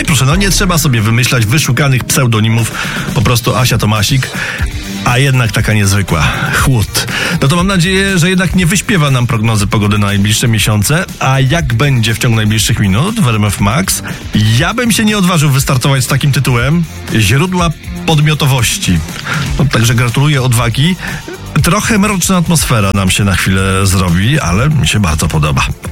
i proszę, nie trzeba sobie wymyślać wyszukanych pseudonimów, po prostu Asia Tomasik, a jednak taka niezwykła. Chłód. No to mam nadzieję, że jednak nie wyśpiewa nam prognozy pogody na najbliższe miesiące, a jak będzie w ciągu najbliższych minut w RMF Max, ja bym się nie odważył wystartować z takim tytułem: Źródła podmiotowości. No, także gratuluję odwagi. Trochę mroczna atmosfera nam się na chwilę zrobi, ale mi się bardzo podoba.